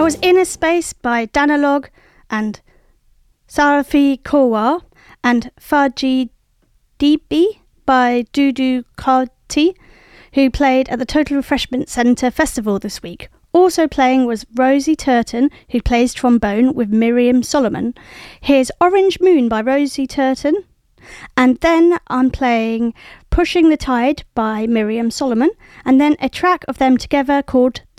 was Inner Space by Danalog and Sarafi Kowar, and Faji DB by Dudu Kati, who played at the Total Refreshment Centre Festival this week. Also playing was Rosie Turton, who plays trombone with Miriam Solomon. Here's Orange Moon by Rosie Turton. And then I'm playing Pushing the Tide by Miriam Solomon, and then a track of them together called